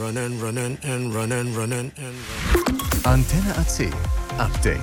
Antenne AC Update.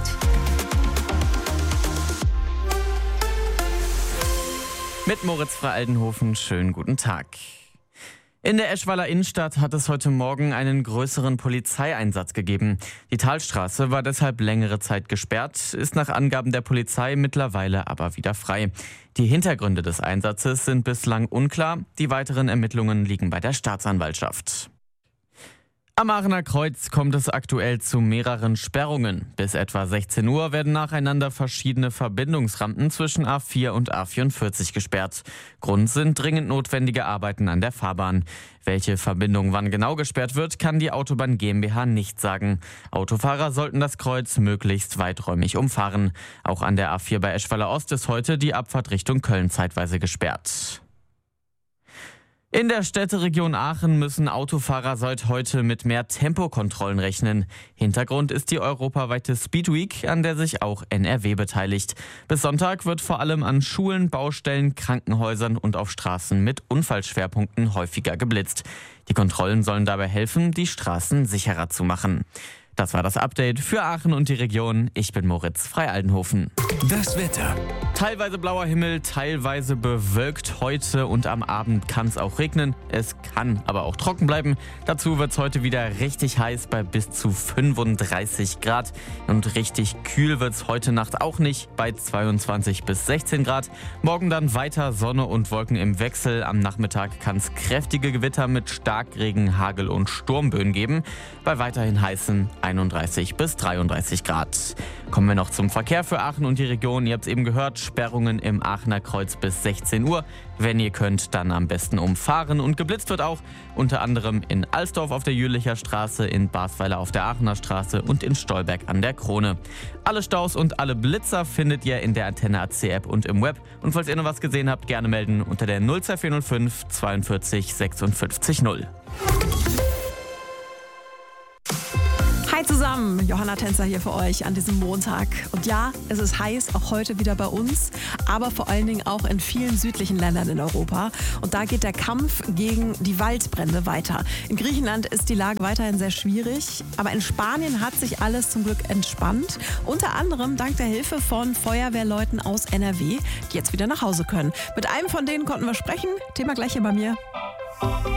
Mit Moritz Frey-Aldenhofen, schönen guten Tag. In der Eschweiler Innenstadt hat es heute Morgen einen größeren Polizeieinsatz gegeben. Die Talstraße war deshalb längere Zeit gesperrt, ist nach Angaben der Polizei mittlerweile aber wieder frei. Die Hintergründe des Einsatzes sind bislang unklar. Die weiteren Ermittlungen liegen bei der Staatsanwaltschaft. Am Aachener Kreuz kommt es aktuell zu mehreren Sperrungen. Bis etwa 16 Uhr werden nacheinander verschiedene Verbindungsrampen zwischen A4 und A44 gesperrt. Grund sind dringend notwendige Arbeiten an der Fahrbahn. Welche Verbindung wann genau gesperrt wird, kann die Autobahn GmbH nicht sagen. Autofahrer sollten das Kreuz möglichst weiträumig umfahren. Auch an der A4 bei Eschweiler Ost ist heute die Abfahrt Richtung Köln zeitweise gesperrt. In der Städteregion Aachen müssen Autofahrer seit heute mit mehr Tempokontrollen rechnen. Hintergrund ist die europaweite Speedweek, an der sich auch NRW beteiligt. Bis Sonntag wird vor allem an Schulen, Baustellen, Krankenhäusern und auf Straßen mit Unfallschwerpunkten häufiger geblitzt. Die Kontrollen sollen dabei helfen, die Straßen sicherer zu machen. Das war das Update für Aachen und die Region. Ich bin Moritz Frey-Aldenhofen. Das Wetter. Teilweise blauer Himmel, teilweise bewölkt. Heute und am Abend kann es auch regnen. Es kann aber auch trocken bleiben. Dazu wird es heute wieder richtig heiß bei bis zu 35 Grad. Und richtig kühl wird es heute Nacht auch nicht bei 22 bis 16 Grad. Morgen dann weiter Sonne und Wolken im Wechsel. Am Nachmittag kann es kräftige Gewitter mit Starkregen, Hagel und Sturmböen geben. Bei weiterhin heißen 31 bis 33 Grad. Kommen wir noch zum Verkehr für Aachen und die Region. Ihr habt es eben gehört, Sperrungen im Aachener Kreuz bis 16 Uhr. Wenn ihr könnt, dann am besten umfahren. Und geblitzt wird auch unter anderem in Alsdorf auf der Jülicher Straße, in Basweiler auf der Aachener Straße und in Stolberg an der Krone. Alle Staus und alle Blitzer findet ihr in der Antenne AC App und im Web. Und falls ihr noch was gesehen habt, gerne melden unter der 02405 42 56 0. Hi zusammen, Johanna Tänzer hier für euch an diesem Montag. Und ja, es ist heiß, auch heute wieder bei uns, aber vor allen Dingen auch in vielen südlichen Ländern in Europa. Und da geht der Kampf gegen die Waldbrände weiter. In Griechenland ist die Lage weiterhin sehr schwierig, aber in Spanien hat sich alles zum Glück entspannt. Unter anderem dank der Hilfe von Feuerwehrleuten aus NRW, die jetzt wieder nach Hause können. Mit einem von denen konnten wir sprechen. Thema gleich hier bei mir.